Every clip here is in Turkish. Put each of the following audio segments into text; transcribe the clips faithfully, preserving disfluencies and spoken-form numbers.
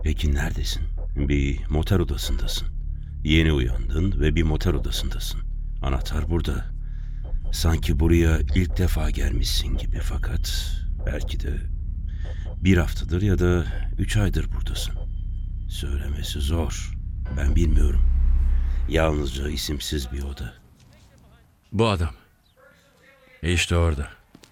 Peki neredesin? Bir motel odasındasın. Yeni uyandın ve bir motel odasındasın. Anahtar burada. Sanki buraya ilk defa gelmişsin gibi, fakat belki de bir haftadır ya da üç aydır buradasın. Söylemesi zor. Ben bilmiyorum. Yalnızca isimsiz bir oda. Bu adam. İşte orada.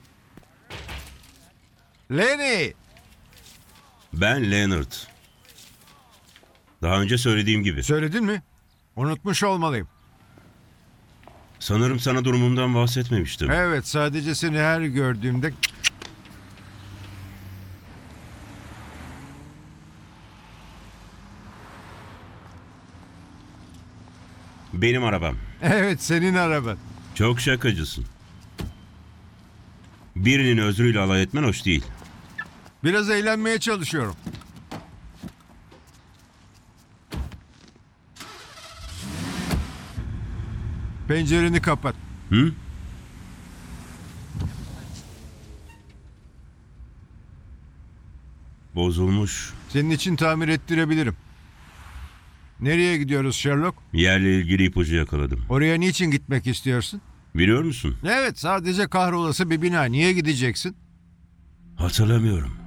Lenny! Ben Leonard. Daha önce söylediğim gibi. Söyledin mi? Unutmuş olmalıyım. Sanırım sana durumumdan bahsetmemiştim. Evet, sadece seni her gördüğümde... Benim arabam. Evet, senin araban. Çok şakacısın. Birinin özrüyle alay etmen hoş değil. Biraz eğlenmeye çalışıyorum. Pencereni kapat. Hı? Bozulmuş. Senin için tamir ettirebilirim. Nereye gidiyoruz Sherlock? Yerle ilgili ipucu yakaladım. Oraya niçin gitmek istiyorsun? Biliyor musun? Evet, sadece kahrolası bir bina. Niye gideceksin? Hatırlamıyorum.